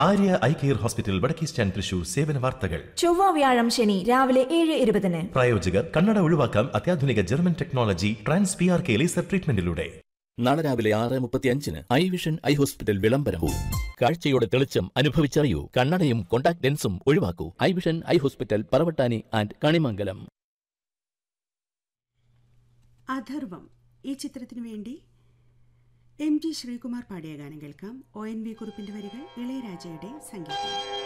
Arya eye care hospital വടക്കേസ്റ്റാൻ Thrissur സേവന വാർത്തകൾ. ചൊവ്വ വ്യാഴം ശനി രാവിലെ 7:20. പ്രായോജകർ കണ്ണട ഒഴിവാക്കാം അത്യാധുനിക German technology trans PRK laser ട്രീറ്റ്മെന്റിലൂടെ. നാളെ രാവിലെ 6:35 ഐ വിഷൻ ഐ ഹോസ്പിറ്റൽ വിളംബരവും. കാഴ്ചയുടെ തെളിച്ചം അനുഭവിച്ചറിയൂ. കണ്ണടയും contact ലെൻസും ഒഴിവാക്കൂ. I vision eye hospital, Paravattani and Kanimangalam. Atharvam ഈ ചിത്രത്തിനു വേണ്ടി MG ശ്രീകുമാർ പാടിയ ഗാനം കേൾക്കാം. ONV കുറുപ്പിന്റെ വരികൾ, ഇളയരാജയുടെ സംഗീതം.